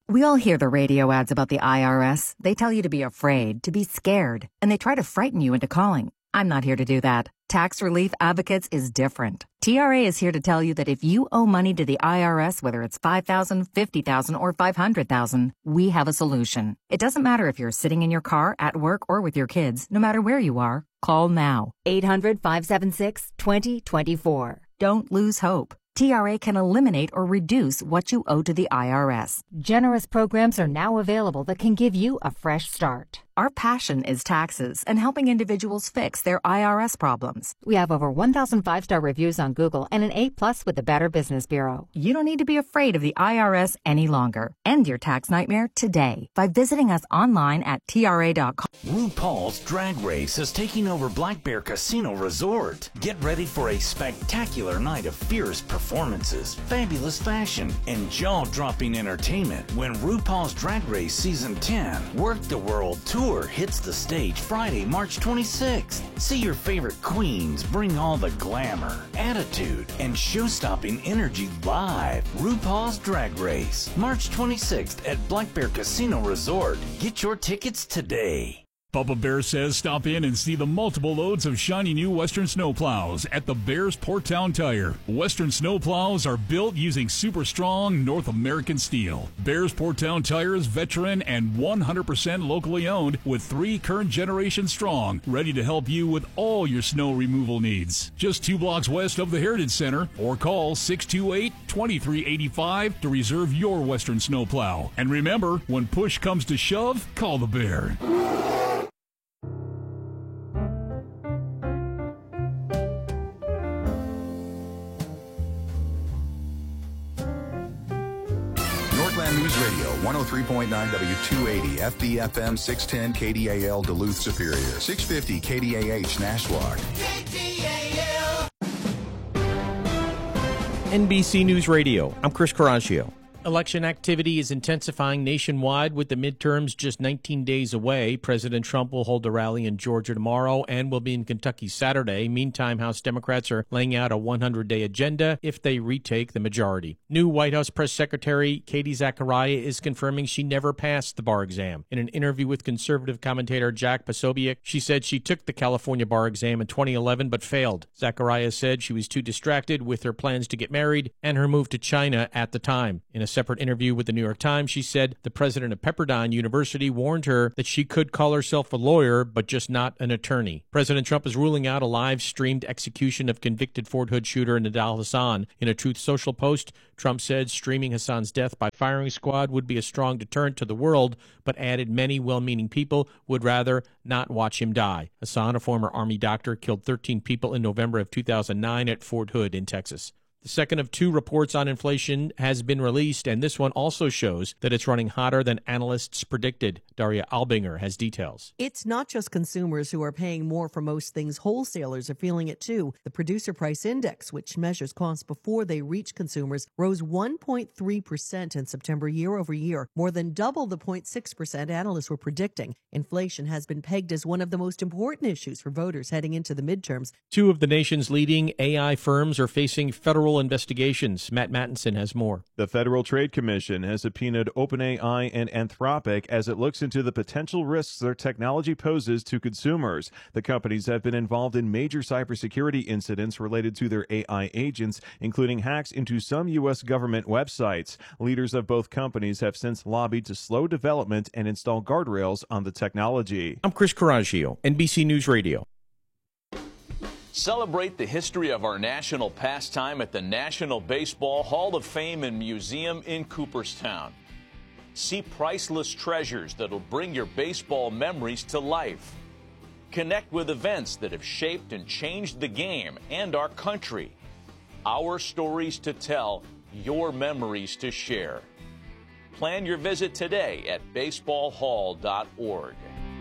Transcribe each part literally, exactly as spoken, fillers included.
We all hear the radio ads about the I R S. They tell you to be afraid, to be scared, and they try to frighten you into calling. I'm not here to do that. Tax Relief Advocates is different. T R A is here to tell you that if you owe money to the I R S, whether it's five thousand dollars, fifty thousand dollars, or five hundred thousand dollars, we have a solution. It doesn't matter if you're sitting in your car, at work, or with your kids. No matter where you are, call now. eight hundred, five seven six, two zero two four. Don't lose hope. T R A can eliminate or reduce what you owe to the I R S. Generous programs are now available that can give you a fresh start. Our passion is taxes and helping individuals fix their I R S problems. We have over one thousand five-star reviews on Google and an A plus with the Better Business Bureau. You don't need to be afraid of the I R S any longer. End your tax nightmare today by visiting us online at T R A dot com. RuPaul's Drag Race is taking over Black Bear Casino Resort. Get ready for a spectacular night of fierce performances, fabulous fashion, and jaw-dropping entertainment when RuPaul's Drag Race Season ten Work the World Tour hits the stage Friday, March twenty-sixth. See your favorite queens bring all the glamour, attitude, and show-stopping energy live. RuPaul's Drag Race, March twenty-sixth at Black Bear Casino Resort. Get your tickets today. Papa Bear says stop in and see the multiple loads of shiny new Western snowplows at the Bears Portown Tire. Western snowplows are built using super strong North American steel. Bears Portown Tire is veteran and one hundred percent locally owned with three current generation strong, ready to help you with all your snow removal needs. Just two blocks west of the Heritage Center or call six two eight, two three eight five to reserve your Western snowplow. And remember, when push comes to shove, call the Bear. News Radio, one oh three point nine W two eighty, F B F M six ten K D A L Duluth Superior, six fifty K D A H Nashwauk. K D A L. N B C News Radio, I'm Chris Coraggio. Election activity is intensifying nationwide with the midterms just nineteen days away. President Trump will hold a rally in Georgia tomorrow and will be in Kentucky Saturday. Meantime, House Democrats are laying out a hundred-day agenda if they retake the majority. New White House Press Secretary Katie Zachariah is confirming she never passed the bar exam. In an interview with conservative commentator Jack Posobiec, she said she took the California bar exam in twenty eleven but failed. Zachariah said she was too distracted with her plans to get married and her move to China at the time. In a separate interview with the New York Times, she said the president of Pepperdine University warned her that she could call herself a lawyer, but just not an attorney. President Trump is ruling out a live-streamed execution of convicted Fort Hood shooter Nidal Hasan. In a Truth Social post, Trump said streaming Hasan's death by firing squad would be a strong deterrent to the world, but added many well-meaning people would rather not watch him die. Hasan, a former Army doctor, killed thirteen people in November of two thousand nine at Fort Hood in Texas. The second of two reports on inflation has been released, and this one also shows that it's running hotter than analysts predicted. Daria Albinger has details. It's not just consumers who are paying more for most things. Wholesalers are feeling it too. The Producer Price Index, which measures costs before they reach consumers, rose one point three percent in September year over year, more than double the zero point six percent analysts were predicting. Inflation has been pegged as one of the most important issues for voters heading into the midterms. Two of the nation's leading A I firms are facing federal investigations. Matt Mattinson has more. The Federal Trade Commission has subpoenaed OpenAI and Anthropic as it looks into the potential risks their technology poses to consumers. The companies have been involved in major cybersecurity incidents related to their A I agents, including hacks into some U S government websites. Leaders of both companies have since lobbied to slow development and install guardrails on the technology. I'm Chris Coraggio, N B C News Radio. Celebrate the history of our national pastime at the National Baseball Hall of Fame and Museum in Cooperstown. See priceless treasures that'll bring your baseball memories to life. Connect with events that have shaped and changed the game and our country. Our stories to tell, your memories to share. Plan your visit today at baseball hall dot org.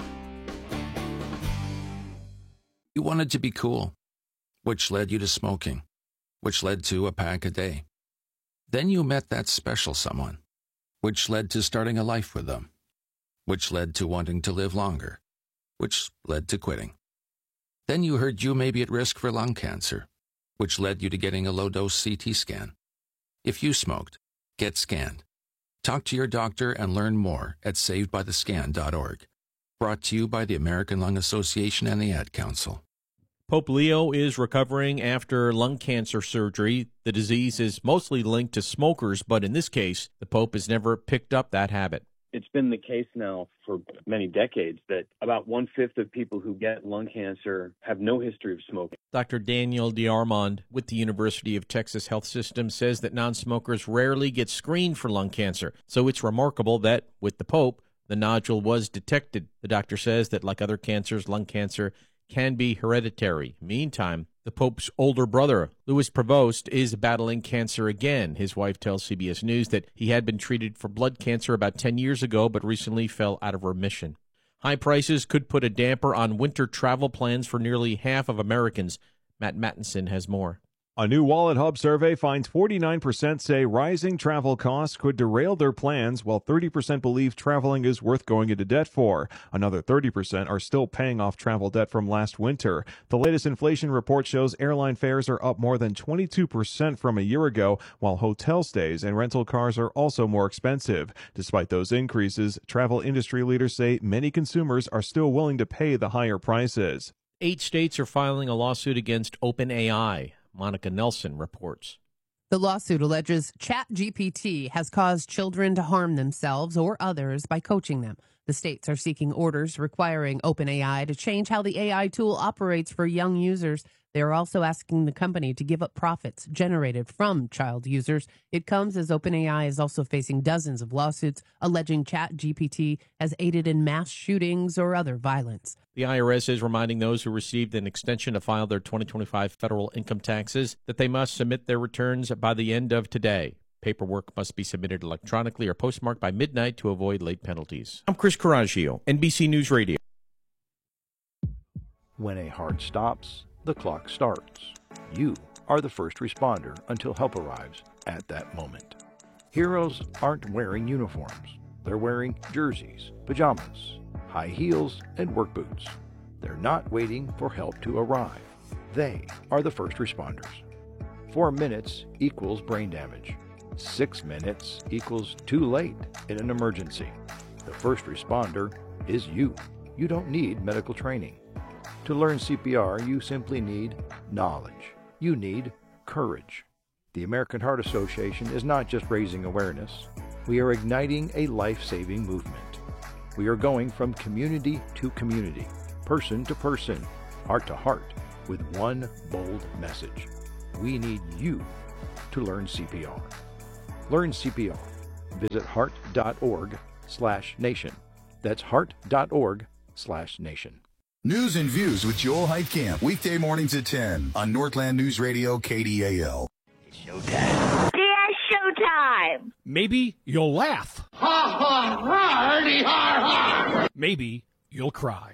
You wanted to be cool, which led you to smoking, which led to a pack a day. Then you met that special someone, which led to starting a life with them, which led to wanting to live longer, which led to quitting. Then you heard you may be at risk for lung cancer, which led you to getting a low-dose C T scan. If you smoked, get scanned. Talk to your doctor and learn more at saved by the scan dot org. Brought to you by the American Lung Association and the Ad Council. Pope Leo is recovering after lung cancer surgery. The disease is mostly linked to smokers, but in this case, the Pope has never picked up that habit. It's been the case now for many decades that about one-fifth of people who get lung cancer have no history of smoking. Doctor Daniel DiArmond with the University of Texas Health System says that non-smokers rarely get screened for lung cancer. So it's remarkable that, with the Pope, the nodule was detected. The doctor says that, like other cancers, lung cancer can be hereditary. Meantime, the Pope's older brother, Louis Prevost, is battling cancer again. His wife tells C B S News that he had been treated for blood cancer about ten years ago, but recently fell out of remission. High prices could put a damper on winter travel plans for nearly half of Americans. Matt Mattinson has more. A new Wallet Hub survey finds forty-nine percent say rising travel costs could derail their plans, while thirty percent believe traveling is worth going into debt for. Another thirty percent are still paying off travel debt from last winter. The latest inflation report shows airline fares are up more than twenty-two percent from a year ago, while hotel stays and rental cars are also more expensive. Despite those increases, travel industry leaders say many consumers are still willing to pay the higher prices. Eight states are filing a lawsuit against OpenAI. Monica Nelson reports. The lawsuit alleges ChatGPT has caused children to harm themselves or others by coaching them. The states are seeking orders requiring OpenAI to change how the A I tool operates for young users. They are also asking the company to give up profits generated from child users. It comes as OpenAI is also facing dozens of lawsuits alleging ChatGPT has aided in mass shootings or other violence. The I R S is reminding those who received an extension to file their twenty twenty-five federal income taxes that they must submit their returns by the end of today. Paperwork must be submitted electronically or postmarked by midnight to avoid late penalties. I'm Chris Coraggio, N B C News Radio. When a heart stops, the clock starts. You are the first responder until help arrives at that moment. Heroes aren't wearing uniforms. They're wearing jerseys, pajamas, high heels, and work boots. They're not waiting for help to arrive. They are the first responders. Four minutes equals brain damage. Six minutes equals too late in an emergency. The first responder is you. You don't need medical training. To learn C P R, you simply need knowledge. You need courage. The American Heart Association is not just raising awareness. We are igniting a life-saving movement. We are going from community to community, person to person, heart to heart, with one bold message. We need you to learn C P R. Learn C P R. Visit heart.org slash nation. That's heart.org slash nation. News and Views with Joel Heitkamp. Weekday mornings at ten on Northland News Radio K D A L. Showtime. Yeah, showtime. Maybe you'll laugh. Ha ha hardy har har. Maybe you'll cry.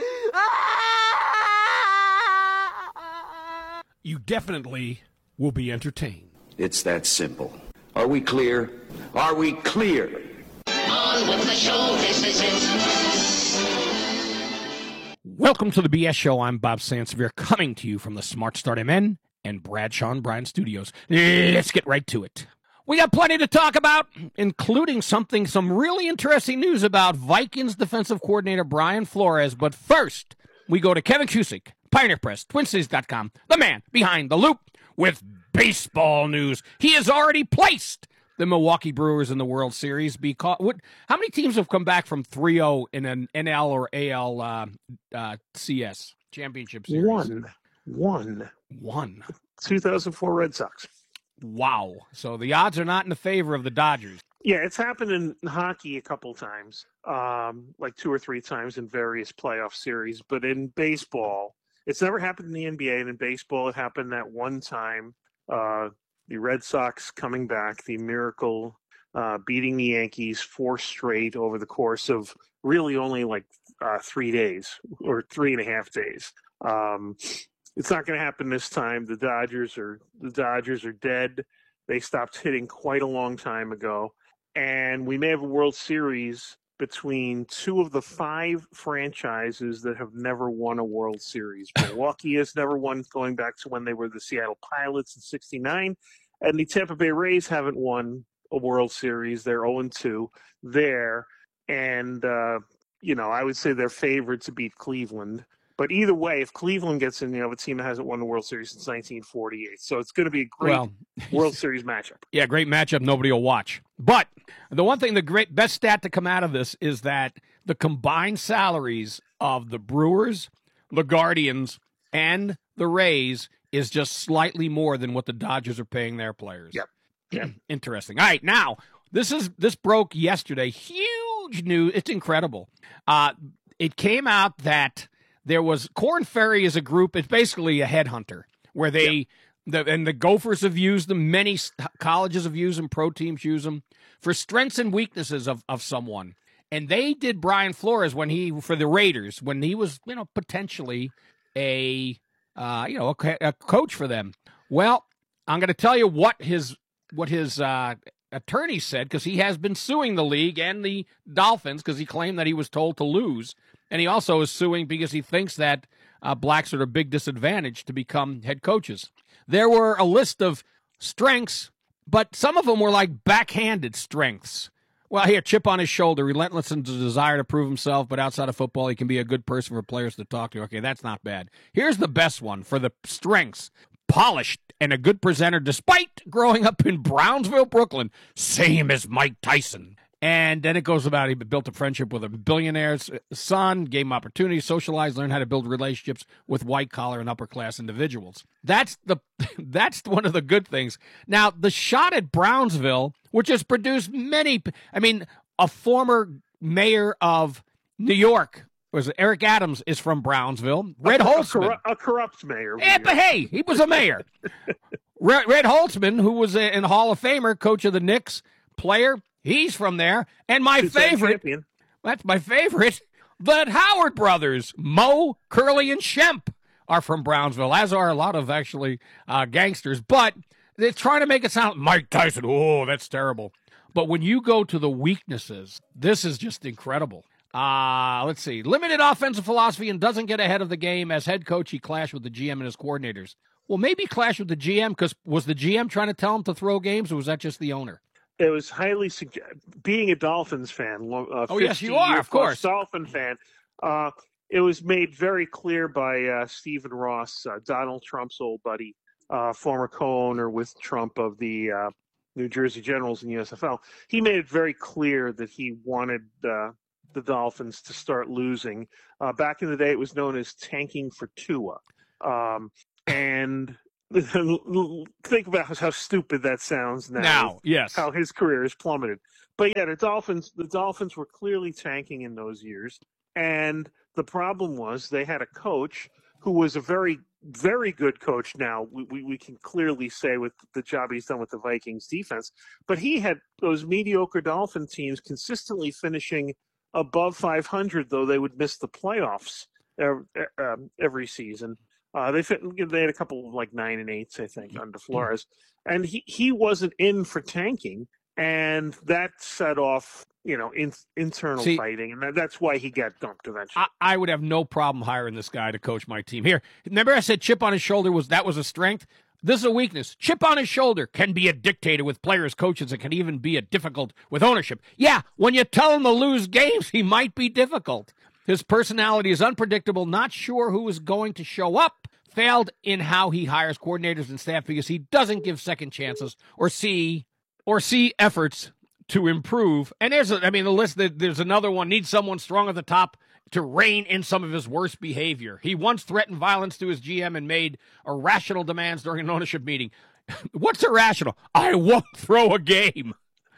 You definitely will be entertained. It's that simple. Are we clear? Are we clear? On with the show, this is it. Welcome to the B S Show. I'm Bob Sansevier, coming to you from the Smart Start M N and Bradshaw and Bryan studios. Let's get right to it. We got plenty to talk about, including something, some really interesting news about Vikings defensive coordinator Brian Flores. But first, we go to Kevin Cusick, Pioneer Press, Twin Cities dot com, the man behind the loop with baseball news. He has already placed the Milwaukee Brewers in the World Series. Because what? How many teams have come back from three oh in an N L or A L uh, uh, C S championship series? One. One. One. two thousand four Red Sox. Wow. So the odds are not in the favor of the Dodgers. Yeah, it's happened in hockey a couple times, um, like two or three times in various playoff series. But in baseball, it's never happened in the N B A. And in baseball, it happened that one time. Uh, the Red Sox coming back, the miracle, uh, beating the Yankees four straight over the course of really only like uh, three days or three and a half days. Um, it's not going to happen this time. The Dodgers are the Dodgers are dead. They stopped hitting quite a long time ago, and we may have a World Series between two of the five franchises that have never won a World Series. Milwaukee has never won, going back to when they were the Seattle Pilots in sixty-nine, and the Tampa Bay Rays haven't won a World Series. They're oh and two there. And, uh, you know, I would say they're favored to beat Cleveland. But either way, if Cleveland gets in, you know, a team that hasn't won the World Series since nineteen forty-eight. So it's going to be a great well, World Series matchup. Yeah, great matchup. Nobody will watch. But the one thing, the great best stat to come out of this is that the combined salaries of the Brewers, the Guardians, and the Rays is just slightly more than what the Dodgers are paying their players. Yep. Yeah. Interesting. All right, now this is this broke yesterday. Huge news. It's incredible. Uh, it came out that there was Korn Ferry is a group. It's basically a headhunter where they yep. the, and the Gophers have used them. Many colleges have used them. Pro teams use them for strengths and weaknesses of of someone. And they did Brian Flores when he for the Raiders when he was you know potentially a uh, you know a, a coach for them. Well, I'm going to tell you what his what his uh, attorney said because he has been suing the league and the Dolphins because he claimed that he was told to lose. And he also is suing because he thinks that uh, blacks are at a big disadvantage to become head coaches. There were a list of strengths, but some of them were like backhanded strengths. Well, here, chip on his shoulder, relentless in the desire to prove himself, but outside of football, he can be a good person for players to talk to. Okay, that's not bad. Here's the best one for the strengths. Polished and a good presenter despite growing up in Brownsville, Brooklyn, same as Mike Tyson. And then it goes about he built a friendship with a billionaire's son, gave him opportunities, socialized, learned how to build relationships with white-collar and upper-class individuals. That's the that's one of the good things. Now, the shot at Brownsville, which has produced many, I mean, a former mayor of New York, was it Eric Adams, is from Brownsville. Red a, Holtzman. A, corru- a corrupt mayor. Yeah, but hey, he was a mayor. Red, Red Holtzman, who was a, in Hall of Famer, coach of the Knicks, player, he's from there. And my favorite, champion. That's my favorite, the Howard brothers, Mo, Curly, and Shemp are from Brownsville, as are a lot of, actually, uh, gangsters. But they're trying to make it sound, Mike Tyson, oh, that's terrible. But when you go to the weaknesses, this is just incredible. Uh, let's see. Limited offensive philosophy and doesn't get ahead of the game. As head coach, he clashed with the G M and his coordinators. Well, maybe clash with the G M because was the G M trying to tell him to throw games, or was that just the owner? It was highly suge- being a Dolphins fan. Uh, oh yes, you are, of course, Dolphin fan. Uh, it was made very clear by uh, Stephen Ross, uh, Donald Trump's old buddy, uh, former co-owner with Trump of the uh, New Jersey Generals in U S F L. He made it very clear that he wanted uh, the Dolphins to start losing. Uh, back in the day, it was known as tanking for Tua, um, and. Think about how stupid that sounds now. Now, yes. How his career has plummeted. But yeah, the Dolphins the Dolphins were clearly tanking in those years. And the problem was they had a coach who was a very, very good coach now. We, we, we can clearly say with the job he's done with the Vikings defense. But he had those mediocre Dolphin teams consistently finishing above five hundred, though they would miss the playoffs every, every season. Uh, they fit, they had a couple of like nine and eights, I think, under Flores, and he, he wasn't in for tanking, and that set off you know in, internal See, fighting, and that, that's why he got dumped eventually. I, I would have no problem hiring this guy to coach my team. Here, remember I said chip on his shoulder was that was a strength. This is a weakness. Chip on his shoulder can be a dictator with players, coaches. It can even be a difficult with ownership. Yeah, when you tell him to lose games, he might be difficult. His personality is unpredictable, not sure who is going to show up, failed in how he hires coordinators and staff because he doesn't give second chances or see or see efforts to improve. And there's, a, I mean, the list, there's another one, needs someone strong at the top to rein in some of his worst behavior. He once threatened violence to his G M and made irrational demands during an ownership meeting. What's irrational? I won't throw a game.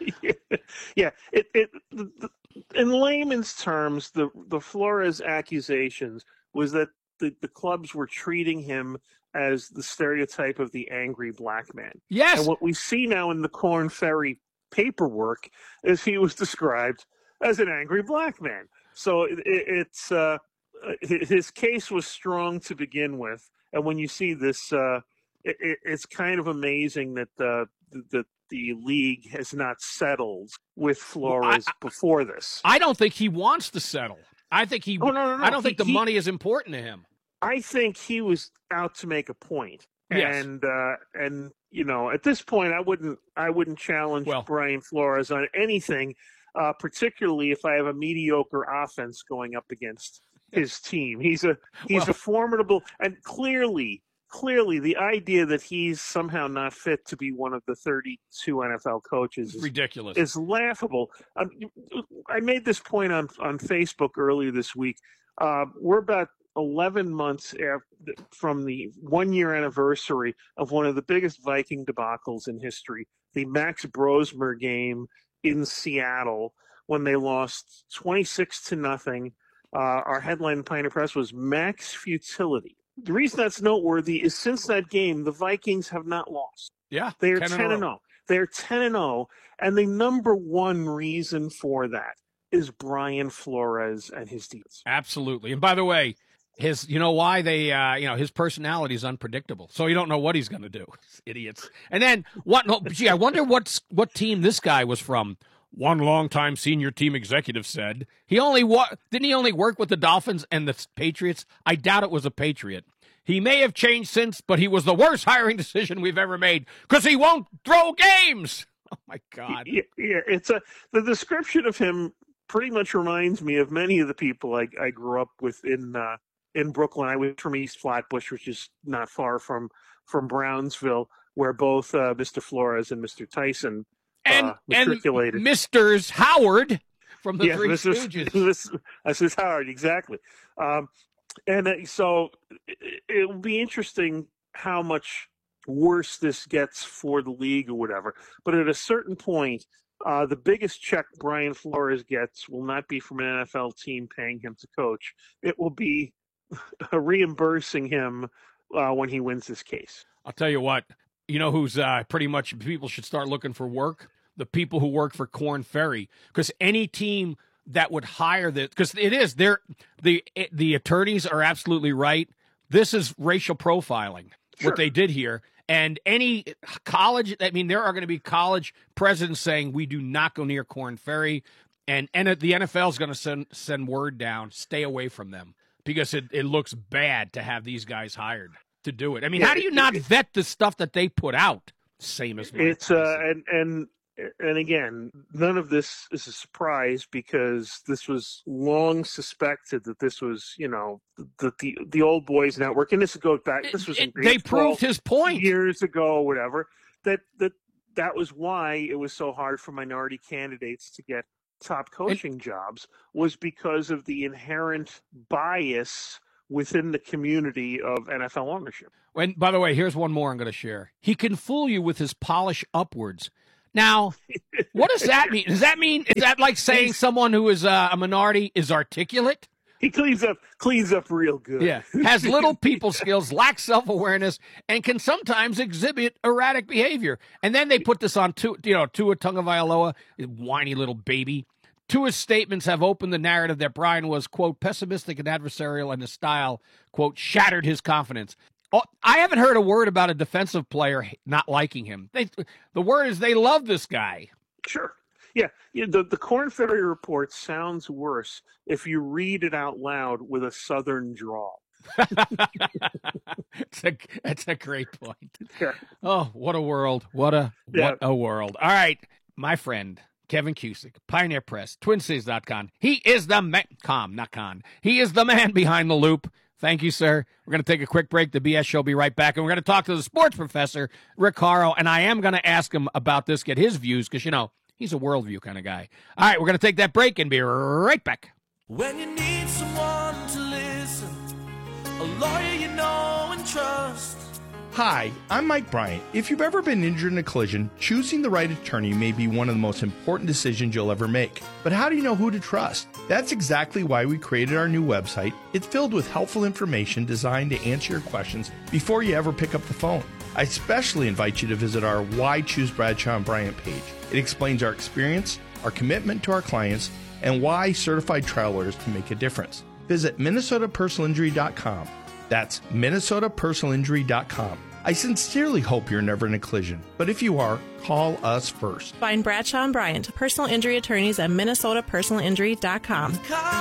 yeah, it, it, the, the, in layman's terms, the, the Flores accusations was that the, the clubs were treating him as the stereotype of the angry black man. Yes. And what we see now in the Korn Ferry paperwork is he was described as an angry black man. So it, it, it's uh, his case was strong to begin with. And when you see this, uh, it, it, it's kind of amazing that uh, the, the league has not settled with Flores I, I, before this. I don't think he wants to settle. I think he. Oh, no, no, no. I don't he, think the he, money is important to him. I think he was out to make a point. Yes. And uh, and you know, at this point, I wouldn't I wouldn't challenge well, Brian Flores on anything, uh, particularly if I have a mediocre offense going up against his team. He's a he's well, a formidable, and clearly, clearly, the idea that he's somehow not fit to be one of the thirty-two N F L coaches is ridiculous. Is laughable. Um, I made this point on on Facebook earlier this week. Uh, we're about eleven months after, from the one-year anniversary of one of the biggest Viking debacles in history, the Max Brosmer game in Seattle, when they lost twenty-six to nothing. Uh, our headline in Pioneer Press was Max Futility. The reason that's noteworthy is since that game, the Vikings have not lost. Yeah, they are ten and oh. They're ten and oh, and the number one reason for that is Brian Flores and his defense. Absolutely. And by the way, his, you know why they, uh, you know, his personality is unpredictable. So you don't know what he's going to do. Idiots. And then what? No, gee, I wonder what's what team this guy was from. One longtime senior team executive said he only wa- didn't he only work with the Dolphins and the Patriots. I doubt it was a Patriot. He may have changed since, but he was the worst hiring decision we've ever made because he won't throw games. Oh my God! Yeah, yeah, it's a the description of him pretty much reminds me of many of the people I, I grew up with in uh, in Brooklyn. I was from East Flatbush, which is not far from from Brownsville, where both uh, Mister Flores and Mister Tyson and uh, matriculated. And Misters Howard from the yes, Three Missus Stooges. Missus Howard, exactly. Um, and uh, so it, it'll be interesting how much worse this gets for the league or whatever. But at a certain point, uh, the biggest check Brian Flores gets will not be from an N F L team paying him to coach. It will be reimbursing him uh, when he wins this case. I'll tell you what, you know who's uh, pretty much people should start looking for work? The people who work for Korn Ferry. Because any team that would hire this, because it is, they're, the the attorneys are absolutely right. This is racial profiling, sure. what they did here. And any college, I mean, there are going to be college presidents saying we do not go near Korn Ferry. And, and the N F L is going to send send word down, stay away from them. Because it, it looks bad to have these guys hired to do it. I mean, yeah, how do you not it, vet the stuff that they put out? Same as Mike it's uh, and and and again, none of this is a surprise because this was long suspected that this was, you know, the the, the old boys network, and this goes back. This was it, in they proved his point years ago, or whatever. That that that was why it was so hard for minority candidates to get top coaching and, jobs, was because of the inherent bias within the community of N F L ownership. And by the way, here's one more I'm going to share. He can fool you with his polish upwards. Now, what does that mean? Does that mean, is that like saying someone who is uh, a minority is articulate? He cleans up, cleans up real good. Yeah, has little people skills, lacks self-awareness, and can sometimes exhibit erratic behavior. And then they put this on, to, you know, Tua Tagovailoa, whiny little baby. Tua's statements have opened the narrative that Brian was, quote, pessimistic and adversarial, and his style, quote, shattered his confidence. Oh, I haven't heard a word about a defensive player not liking him. They, the word is they love this guy. Sure. Yeah. yeah the, the Korn Ferry report sounds worse if you read it out loud with a Southern drawl. It's a, that's a great point. Yeah. Oh, what a world. What a, yeah. what a world. All right. My friend, Kevin Cusick, Pioneer Press, twin cities dot com. He is the man, com, not con. He is the man behind the loop. Thank you, sir. We're going to take a quick break. The B S Show will be right back. And we're going to talk to the sports professor, Rick Horrow. And I am going to ask him about this, get his views, because, you know, he's a worldview kind of guy. All right, we're going to take that break and be right back. When you need someone to listen, a lawyer you know and trust. Hi, I'm Mike Bryant. If you've ever been injured in a collision, choosing the right attorney may be one of the most important decisions you'll ever make. But how do you know who to trust? That's exactly why we created our new website. It's filled with helpful information designed to answer your questions before you ever pick up the phone. I especially invite you to visit our Why Choose Bradshaw and Bryant page. It explains our experience, our commitment to our clients, and why certified trial lawyers can make a difference. Visit Minnesota Personal Injury dot com. That's Minnesota Personal Injury dot com. I sincerely hope you're never in a collision, but if you are, call us first. Find Bradshaw and Bryant, personal injury attorneys at Minnesota Personal Injury dot com.